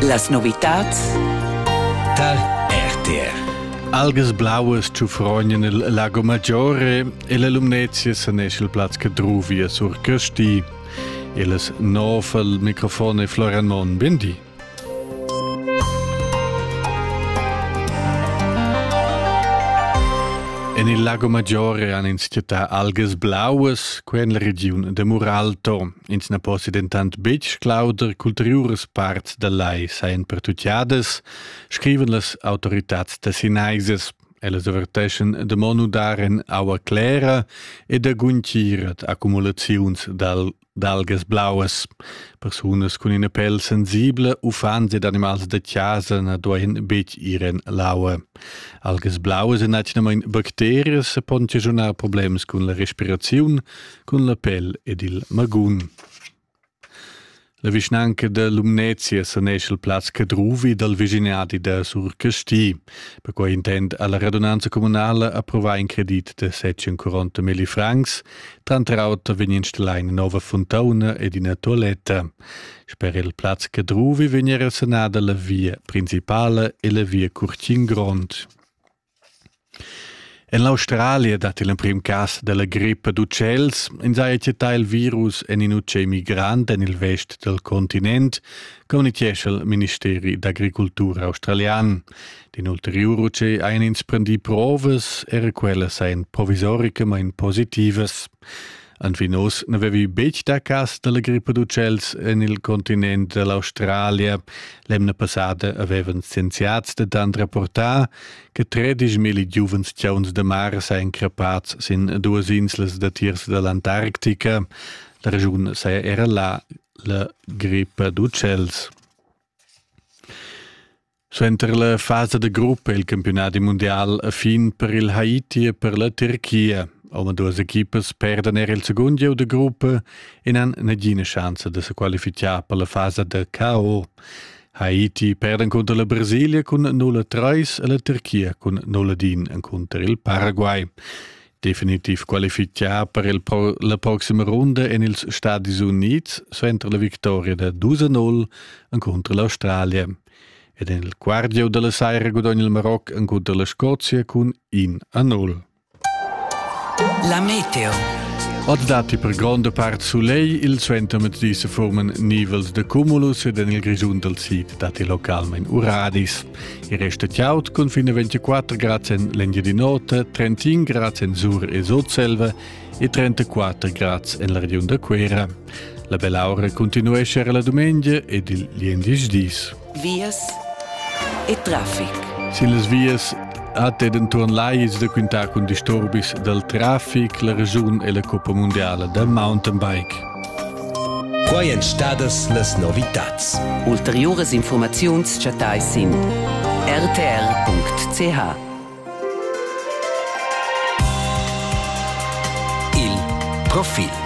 Las novitats da RTR. Algas blauas ciufrognan il Lago Maggiore e la lumnezia s'anesce il Platz Cadruvia sur Casti. E las nove al microfono Florian Mon. Bendi. En il Lago Maggiore han iniziata algas blauas, qua in la regione de Muralto. Ins na possedentant bec clauder culturures parts da lei saien pertutiades, scriven las autoritats da Sinaises. Elles averteschen de monudaren aua clera e da guncirat accumulaziuns d'algas blauas. Personas con una pelle sensibile, ufans ed animals de casa na doien bec iren laua. Algas blauas en atinamein bacterias se pon cagionar problems con la respiraziun, con la pelle ed il magun. La vicinanca de Lumnezia s'anesce il Platz Cadruvi dal vicinati da Sur Casti, per cui intend alla radunanza comunale approvare un credit de 740.000 francs, trantraut vegn installare una nova fontana ed una toiletta. Per il Platz Cadruvi vegn sanada la via principale e la via Curcin Grond. En l'Australia dat il prim cas della grippa d'uccells, in sa etietà il virus en in ucce migrant en il vest del continent, comunichesce il Ministeri d'Agricultura australian. Din ulterior ucce ein ins prendi provas, era quella sain provisoricament positivas. En finos n'avevi bec da cas della grippa d'uccells en il continent dell'Australia. L'emna passada avevan scienziats da dan rapportar che 13.000 giuvens tjauns de mar sain crepats sin duas inslas de tiers dell'Antarctica. La ragione era la grippa d'uccells. Suenter la fase de gruppa il campionati mondial a fin per il Haiti e per la Turchia. Oma duas equipas perden il secondo geu de gruppa e han negina chance de se qualificar per la fase de KO. Haiti perden contra la Brasilia con 0-3 e la Turchia con 0-1 contra il Paraguay. Definitiv qualificar per la prossima ronda en ils Stati Units suenter la victoria de 2-0 contra l'Australia. Ed en il quarto della saira guadagna il Maroc contra la Scozia con 1-0. La meteo. Od dati per grande part sulei, il suento mezzì se forman nivels de cumulus ed en il grigiun del sid dati localmen uradis. Il resta chiaut con fino a 24 gradi en l'Engia di Nota, 31 gradi en Sur e Sotselva e 34 gradi en la regione de Quera. La bella ora continua a essere la domenica ed il liendis dis. Vias e traffic. Si les vias hat ed entorn laiz de quintar con disturbis del traffic, la regione e la Coppa Mondiale del mountain bike. Quai en stadas las novitats. Ulteriores informaziuns chatai sin rtr.ch. Il profil.